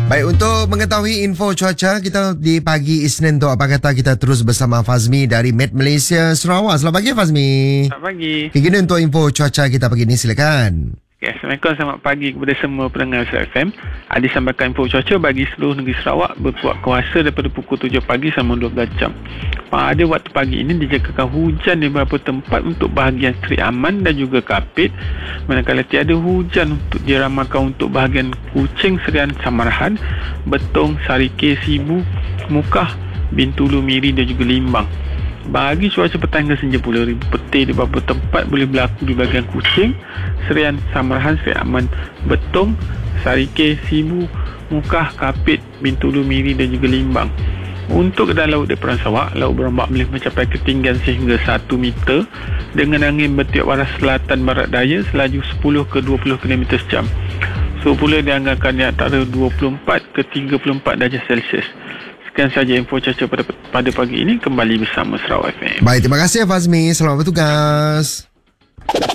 Baik, untuk mengetahui info cuaca kita di pagi Isnin tu, apa kata kita terus bersama Fazmi dari Met Malaysia Sarawak. Selamat pagi Fazmi. Selamat pagi. Kini untuk info cuaca kita pagi ni, silakan. Assalamualaikum, selamat pagi kepada semua pendengar Surat FM. Disampaikan info cuaca bagi seluruh negeri Sarawak berkuat kuasa daripada pukul 7 pagi sama 12 jam. Pada waktu pagi ini dijangkakan hujan di beberapa tempat untuk bahagian Seri Aman dan juga Kapit. Manakala tiada hujan untuk diramalkan untuk bahagian Kuching, Serian, Samarahan, Betong, Sarike, Sibu, Mukah, Bintulu, Miri dan juga Limbang. Bagi cuaca petang hingga senja pula, ribu petir di beberapa tempat boleh berlaku di bahagian Kuching, Serian, Samarahan, Seri Aman, Betong, Sarike, Sibu, Mukah, Kapit, Bintulu, Miri dan juga Limbang. Untuk kedalam laut di Perang Sarawak, laut berombak boleh mencapai ketinggian sehingga 1 meter dengan angin bertiup arah selatan barat daya selaju 10 ke 20 km sejam. Suhu pula dianggarkan di antara 24 ke 34 darjah Celsius. Sekian saja info cuaca pada pagi ini. Kembali bersama Sarawak FM. Baik, terima kasih Fazmi. Selamat bertugas.